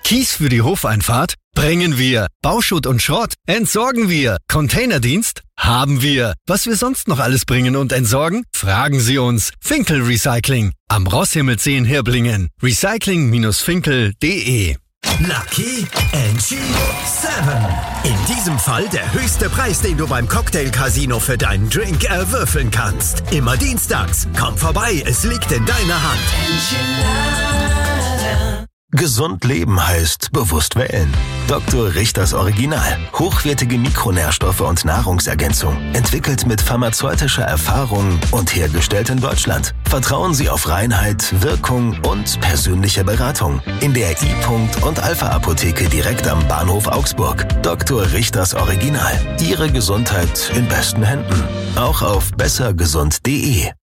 Kies für die Hofeinfahrt? Bringen wir. Bauschutt und Schrott? Entsorgen wir. Containerdienst? Haben wir. Was wir sonst noch alles bringen und entsorgen? Fragen Sie uns. Finkel Recycling. Am Rosshimmel 10 Hirblingen. Recycling-finkel.de. Lucky NG 7. In diesem Fall der höchste Preis, den du beim Cocktail Casino für deinen Drink erwürfeln kannst. Immer dienstags. Komm vorbei, es liegt in deiner Hand. Gesund leben heißt bewusst wählen. Dr. Richters Original. Hochwertige Mikronährstoffe und Nahrungsergänzung. Entwickelt mit pharmazeutischer Erfahrung und hergestellt in Deutschland. Vertrauen Sie auf Reinheit, Wirkung und persönliche Beratung. In der I-Punkt und Alpha-Apotheke direkt am Bahnhof Augsburg. Dr. Richters Original. Ihre Gesundheit in besten Händen. Auch auf bessergesund.de.